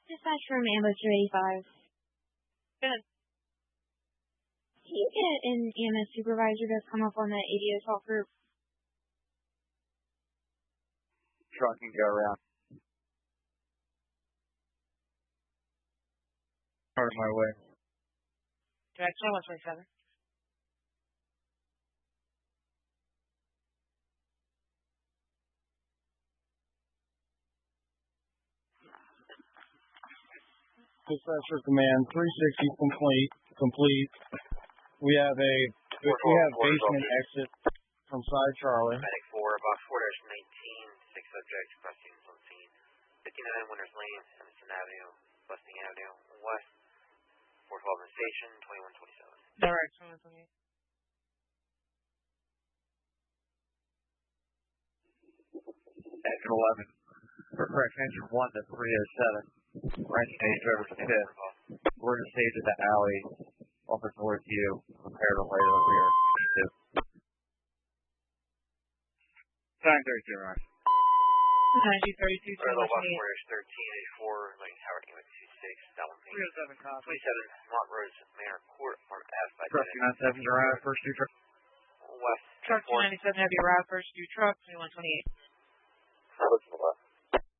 Dispatch from ambulance 285. Good. Can you get an EMS supervisor to come up on the ADO talk group? Truck can go around. Part of my way. Direction 127. Dispatcher command 360 complete. We have basement exit from side Charlie. Medic 4, box 4-19, 6 subjects, cross students on scene. 59 Winters Lane, Evanston Avenue, Busting Avenue, West, 412 in station, 2127. Direction 128. Engine 11. Correct, engine 1 to 307. Right stage over to 5th. We're in the stage of the alley. Officer towards you. Prepare to lay over here. Need to. Time 32, right? 9032, Box 4-13, 84, Lane Howard, EMS 26, that one being 307 copy. 27, Mont Rose, Manor Court, Farm F, by Truck 297 to arrive, first two trucks. West. Truck 297, heavy arrive, first due truck, 2128.